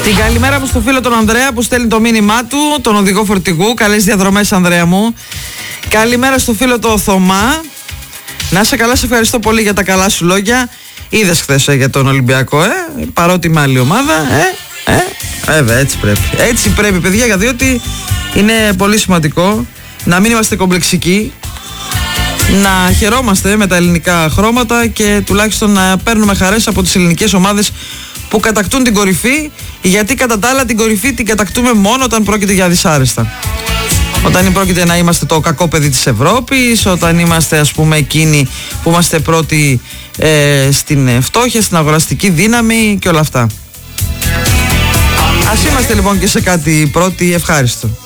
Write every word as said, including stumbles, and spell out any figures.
Την καλημέρα μου στο φίλο τον Ανδρέα που στέλνει το μήνυμά του, τον οδηγό φορτηγού. Καλές διαδρομές, Ανδρέα μου. Καλημέρα στο φίλο το Θωμά. Να είσαι καλά, σε ευχαριστώ πολύ για τα καλά σου λόγια. Είδες χθες ε, για τον Ολυμπιακό, ε, παρότι με άλλη ομάδα, ε, ε, βέβαια έτσι πρέπει. Έτσι πρέπει, παιδιά, γιατί διότι είναι πολύ σημαντικό να μην είμαστε κομπλεξικοί, να χαιρόμαστε με τα ελληνικά χρώματα και τουλάχιστον να παίρνουμε χαρές από τις ελληνικές ομάδες που κατακτούν την κορυφή, γιατί κατά τα άλλα την κορυφή την κατακτούμε μόνο όταν πρόκειται για δυσάρεστα. Όταν πρόκειται να είμαστε το κακό παιδί της Ευρώπης, όταν είμαστε ας πούμε εκείνοι που είμαστε πρώτοι ε, στην φτώχεια, στην αγοραστική δύναμη και όλα αυτά. Ας είμαστε λοιπόν και σε κάτι πρώτοι ευχάριστο.